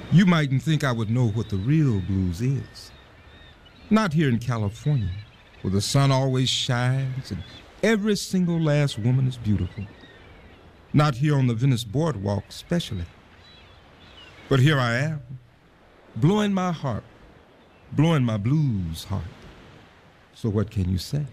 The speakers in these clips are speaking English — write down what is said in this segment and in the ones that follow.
You mightn't think I would know what the real blues is. Not here in California, where the sun always shines and every single last woman is beautiful. Not here on the Venice Boardwalk especially. But here I am, blowing my harp, blowing my blues harp. So what can you say?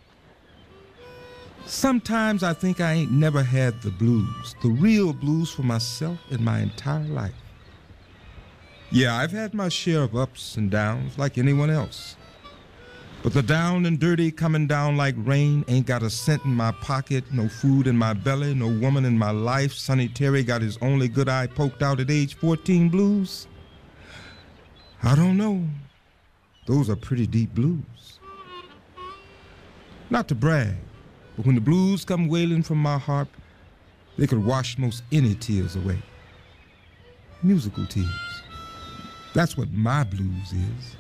Sometimes I think I ain't never had the blues, the real blues for myself in my entire life. Yeah, I've had my share of ups and downs like anyone else. But the down and dirty coming down like rain, ain't got a cent in my pocket, no food in my belly, no woman in my life, Sonny Terry got his only good eye poked out at age 14 blues. I don't know. Those are pretty deep blues. Not to brag, but when the blues come wailing from my harp, they could wash most any tears away. Musical tears. That's what my blues is.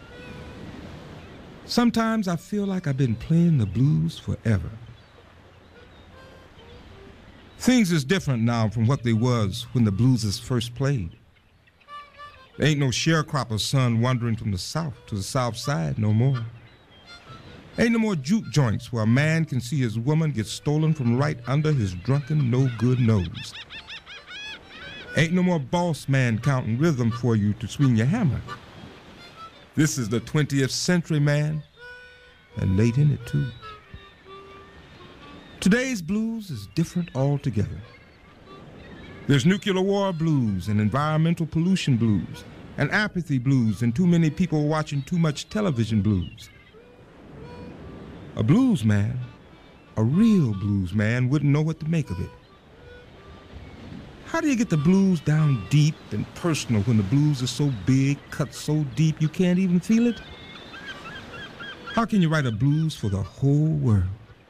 Sometimes I feel like I've been playing the blues forever. Things is different now from what they was when the blues is first played. There ain't no sharecropper son wandering from the south to the south side no more. Ain't no more juke joints where a man can see his woman get stolen from right under his drunken no-good nose. Ain't no more boss man counting rhythm for you to swing your hammer. This is the 20th century, man, and late in it, too. Today's blues is different altogether. There's nuclear war blues and environmental pollution blues and apathy blues and too many people watching too much television blues. A blues man, a real blues man, wouldn't know what to make of it. How do you get the blues down deep and personal when the blues are so big, cut so deep you can't even feel it? How can you write a blues for the whole world?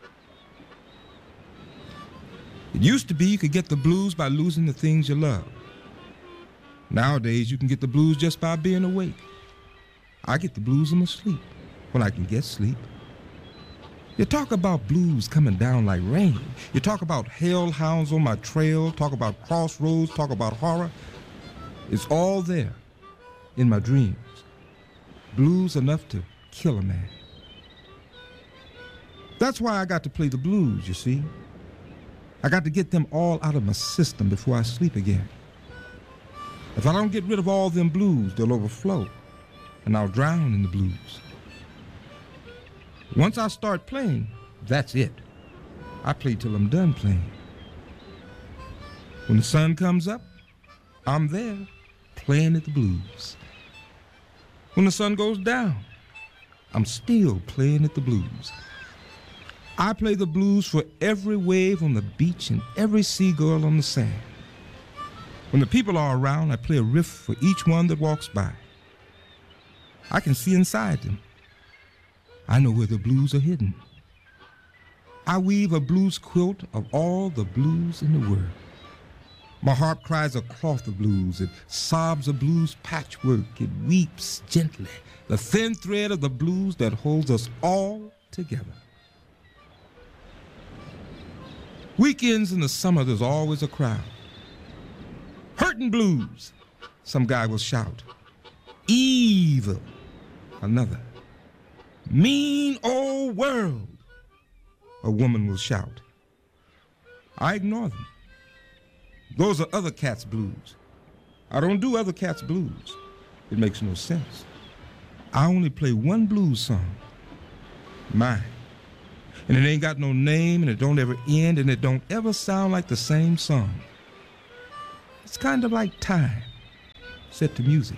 It used to be you could get the blues by losing the things you love. Nowadays you can get the blues just by being awake. I get the blues in my sleep, when I can get sleep. You talk about blues coming down like rain. You talk about hellhounds on my trail, talk about crossroads, talk about horror. It's all there in my dreams. Blues enough to kill a man. That's why I got to play the blues, you see. I got to get them all out of my system before I sleep again. If I don't get rid of all them blues, they'll overflow, and I'll drown in the blues. Once I start playing, that's it. I play till I'm done playing. When the sun comes up, I'm there, playing at the blues. When the sun goes down, I'm still playing at the blues. I play the blues for every wave on the beach and every seagull on the sand. When the people are around, I play a riff for each one that walks by. I can see inside them. I know where the blues are hidden. I weave a blues quilt of all the blues in the world. My harp cries a cloth of blues. It sobs a blues patchwork. It weeps gently, the thin thread of the blues that holds us all together. Weekends in the summer, there's always a crowd. Hurtin' blues, some guy will shout. Evil, another. Mean old world, a woman will shout. I ignore them. Those are other cats' blues. I don't do other cats' blues. It makes no sense. I only play one blues song, mine. And it ain't got no name, and it don't ever end, and it don't ever sound like the same song. It's kind of like time, set to music.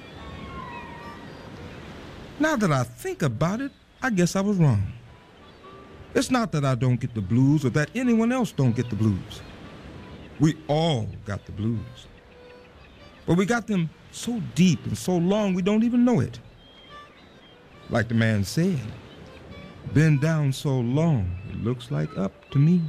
Now that I think about it, I guess I was wrong. It's not that I don't get the blues or that anyone else don't get the blues. We all got the blues. But we got them so deep and so long we don't even know it. Like the man said, been down so long, it looks like up to me.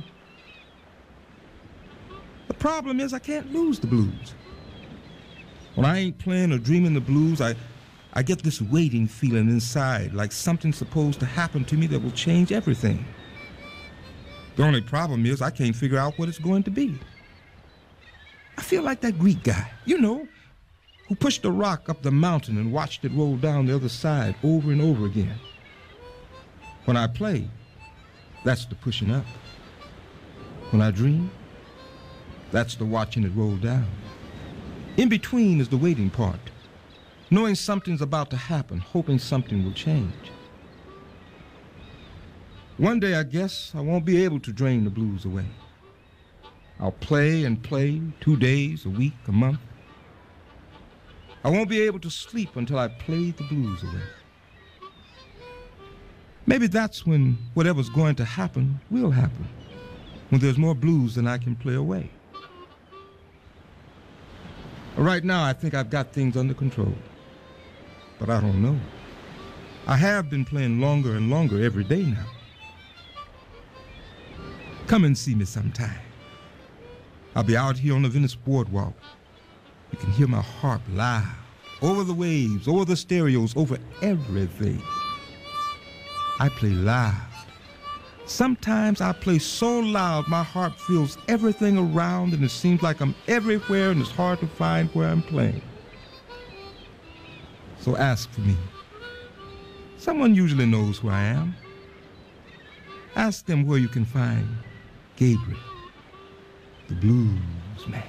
The problem is I can't lose the blues. When I ain't playing or dreaming the blues, I get this waiting feeling inside, like something's supposed to happen to me that will change everything. The only problem is I can't figure out what it's going to be. I feel like that Greek guy, who pushed a rock up the mountain and watched it roll down the other side over and over again. When I play, that's the pushing up. When I dream, that's the watching it roll down. In between is the waiting part, knowing something's about to happen, hoping something will change. One day, I guess, I won't be able to drain the blues away. I'll play and play 2 days, a week, a month. I won't be able to sleep until I play the blues away. Maybe that's when whatever's going to happen will happen, when there's more blues than I can play away. Right now, I think I've got things under control, but I don't know. I have been playing longer and longer every day now. Come and see me sometime. I'll be out here on the Venice boardwalk. You can hear my harp loud, over the waves, over the stereos, over everything. I play loud. Sometimes I play so loud my harp feels everything around and it seems like I'm everywhere and it's hard to find where I'm playing. So ask for me. Someone usually knows where I am. Ask them where you can find Gabriel, the blues man.